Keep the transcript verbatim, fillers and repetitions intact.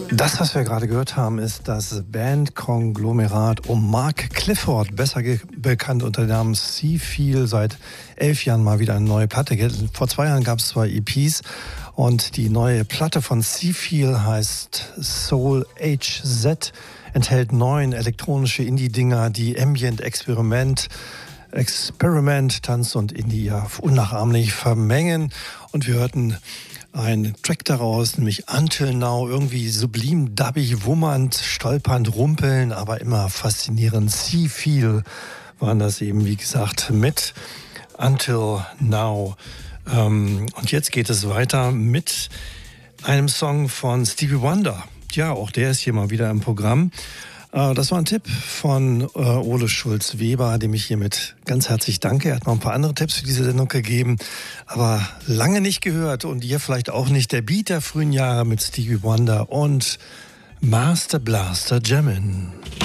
Das, was wir gerade gehört haben, ist das Bandkonglomerat um Mark Clifford, besser bekannt unter dem Namen Seafeel, seit elf Jahren mal wieder eine neue Platte. Vor zwei Jahren gab es zwei E Ps und die neue Platte von Seafeel heißt Soul H Z, enthält neun elektronische Indie-Dinger, die Ambient, Experiment, Experiment, Tanz und Indie ja unnachahmlich vermengen. Und wir hörten ein Track daraus, nämlich Until Now, irgendwie sublim, dubbig, wummernd, stolpernd, rumpeln, aber immer faszinierend. Seafeel waren das eben, wie gesagt, mit Until Now. Ähm, und jetzt geht es weiter mit einem Song von Stevie Wonder. Ja, auch der ist hier mal wieder im Programm. Das war ein Tipp von äh, Ole Schulz-Weber, dem ich hiermit ganz herzlich danke. Er hat noch ein paar andere Tipps für diese Sendung gegeben, aber lange nicht gehört und ihr vielleicht auch nicht. Der Beat der frühen Jahre mit Stevie Wonder und Master Blaster Jammin'.